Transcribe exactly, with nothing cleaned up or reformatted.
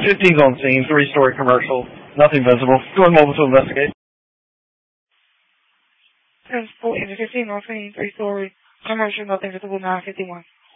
fifteen's on scene, three-story commercial, nothing visible. Going mobile to investigate. ten fourteen to fifteen on scene, three-story commercial, nothing visible, nine fifty-one.